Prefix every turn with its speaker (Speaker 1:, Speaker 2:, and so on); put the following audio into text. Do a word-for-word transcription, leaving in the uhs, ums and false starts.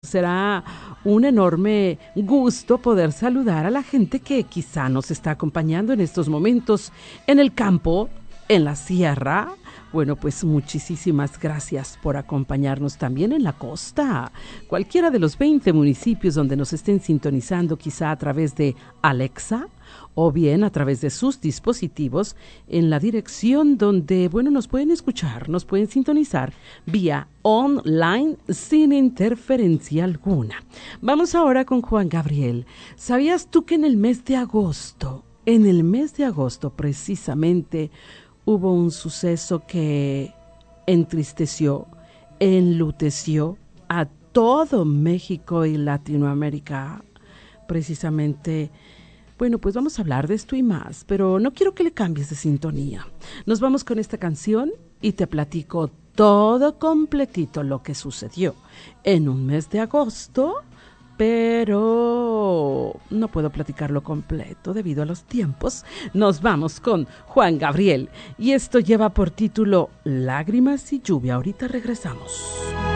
Speaker 1: será un enorme gusto poder saludar a la gente que quizá nos está acompañando en estos momentos en el campo, en la sierra. Bueno, pues muchísimas gracias por acompañarnos también en la costa. Cualquiera de los veinte municipios donde nos estén sintonizando, quizá a través de Alexa o bien a través de sus dispositivos, en la dirección donde, bueno, nos pueden escuchar, nos pueden sintonizar vía online sin interferencia alguna. Vamos ahora con Juan Gabriel. ¿Sabías tú que en el mes de agosto, en el mes de agosto precisamente, hubo un suceso que entristeció, enluteció a todo México y Latinoamérica? Precisamente, bueno, pues vamos a hablar de esto y más, pero no quiero que le cambies de sintonía. Nos vamos con esta canción y te platico todo completito lo que sucedió en un mes de agosto, pero no puedo platicarlo completo debido a los tiempos. Nos vamos con Juan Gabriel y esto lleva por título Lágrimas y lluvia. Ahorita regresamos.